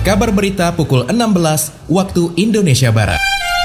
Kabar berita pukul 16 waktu Indonesia Barat.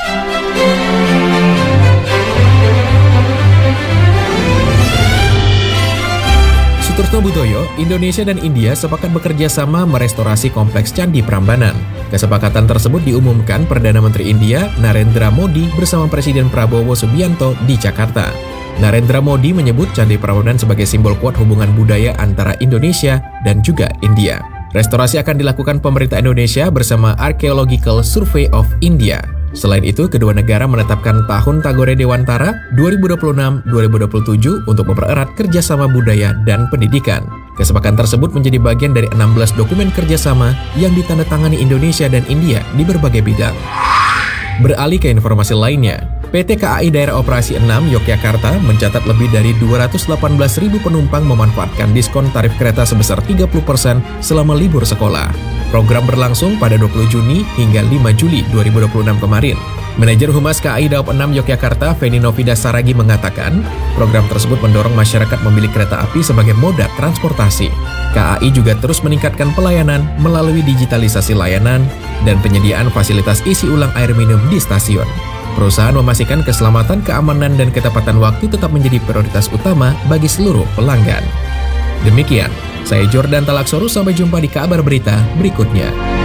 Suturto Butoyo, Indonesia dan India sepakat bekerja sama merestorasi kompleks Candi Prambanan. Kesepakatan tersebut diumumkan Perdana Menteri India, Narendra Modi bersama Presiden Prabowo Subianto di Jakarta. Narendra Modi menyebut Candi Prambanan sebagai simbol kuat hubungan budaya antara Indonesia dan juga India. Restorasi akan dilakukan pemerintah Indonesia bersama Archaeological Survey of India. Selain itu, kedua negara menetapkan Tahun Tagore Dewantara 2026-2027 untuk mempererat kerjasama budaya dan pendidikan. Kesepakatan tersebut menjadi bagian dari 16 dokumen kerjasama yang ditandatangani Indonesia dan India di berbagai bidang. Beralih ke informasi lainnya, PT KAI Daerah Operasi 6 Yogyakarta mencatat lebih dari 218.000 penumpang memanfaatkan diskon tarif kereta sebesar 30% selama libur sekolah. Program berlangsung pada 20 Juni hingga 5 Juli 2026 kemarin. Manajer Humas KAI Daop 6 Yogyakarta, Feni Novida Saragi mengatakan, program tersebut mendorong masyarakat memilih kereta api sebagai moda transportasi. KAI juga terus meningkatkan pelayanan melalui digitalisasi layanan dan penyediaan fasilitas isi ulang air minum di stasiun. Perusahaan memastikan keselamatan, keamanan, dan ketepatan waktu tetap menjadi prioritas utama bagi seluruh pelanggan. Demikian, saya Jordan Talaksoru, sampai jumpa di kabar berita berikutnya.